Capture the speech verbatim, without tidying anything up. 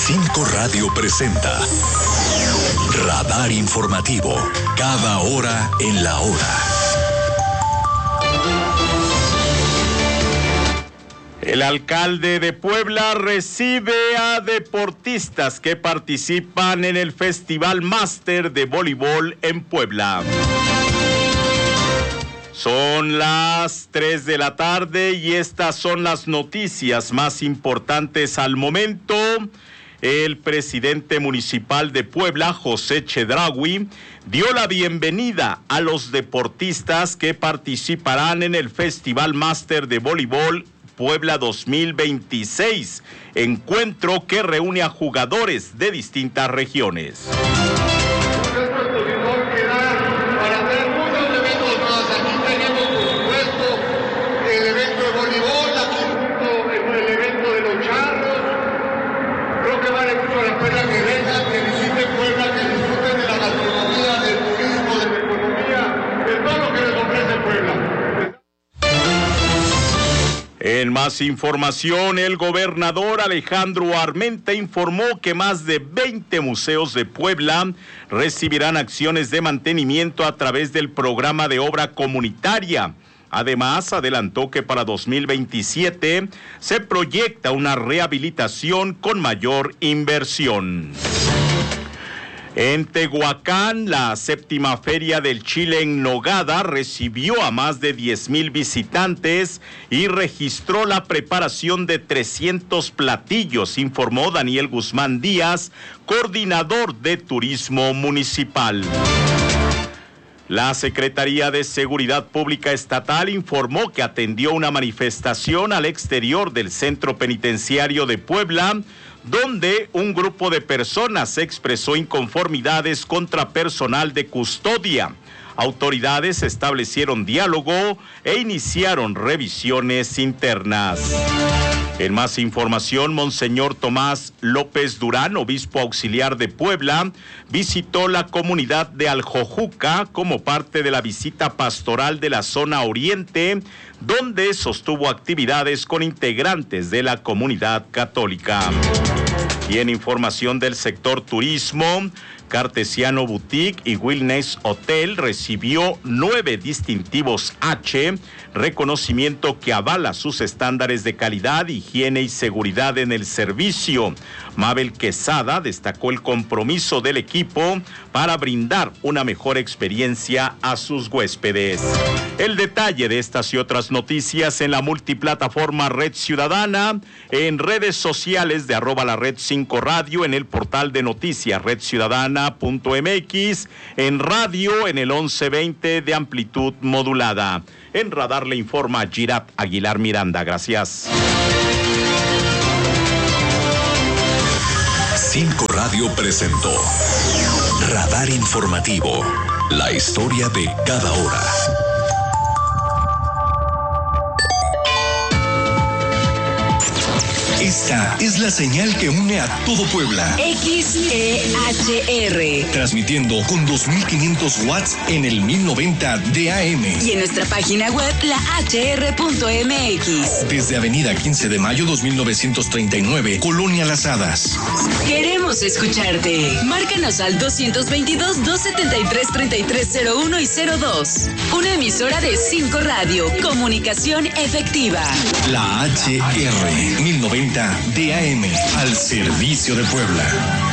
cinco Radio presenta Radar Informativo, cada hora en la hora. El alcalde de Puebla recibe a deportistas que participan en el Festival Máster de Voleibol en Puebla. Son las tres de la tarde y estas son las noticias más importantes al momento. El presidente municipal de Puebla, José Chedraui, dio la bienvenida a los deportistas que participarán en el Festival Máster de Voleibol Puebla dos mil veintiséis, encuentro que reúne a jugadores de distintas regiones. En más información, el gobernador Alejandro Armenta informó que más de veinte museos de Puebla recibirán acciones de mantenimiento a través del programa de obra comunitaria. Además, adelantó que para dos mil veintisiete se proyecta una rehabilitación con mayor inversión. En Tehuacán, la séptima Feria del Chile en Nogada recibió a más de diez mil visitantes y registró la preparación de trescientos platillos, informó Daniel Guzmán Díaz, coordinador de Turismo Municipal. La Secretaría de Seguridad Pública Estatal informó que atendió una manifestación al exterior del Centro Penitenciario de Puebla, donde un grupo de personas expresó inconformidades contra personal de custodia. Autoridades establecieron diálogo e iniciaron revisiones internas. En más información, Monseñor Tomás López Durán, obispo auxiliar de Puebla, visitó la comunidad de Aljojuca como parte de la visita pastoral de la zona oriente, donde sostuvo actividades con integrantes de la comunidad católica. Y en información del sector turismo, Cartesiano Boutique y Wellness Hotel recibió nueve distintivos H, reconocimiento que avala sus estándares de calidad, higiene y seguridad en el servicio. Mabel Quesada destacó el compromiso del equipo para brindar una mejor experiencia a sus huéspedes. El detalle de estas y otras noticias en la multiplataforma Red Ciudadana, en redes sociales de arroba la Red cinco Radio, en el portal de noticias red ciudadana punto m x, en radio en el once veinte de amplitud modulada. En Radar le informa Girat Aguilar Miranda. Gracias. cinco Radio presentó Radar Informativo, la historia de cada hora. Esta es la señal que une a todo Puebla. X E H R. Transmitiendo con dos mil quinientos watts en el mil noventa de A M. Y en nuestra página web, la h r punto m x. Desde Avenida quince de Mayo dos mil novecientos treinta y nueve, Colonia Las Hadas. Queremos escucharte. Márcanos al dos veintidós, doscientos setenta y tres, treinta y tres cero uno y cero dos. Una emisora de cinco Radio. Comunicación efectiva. La H R mil noventa de A M, al servicio de Puebla.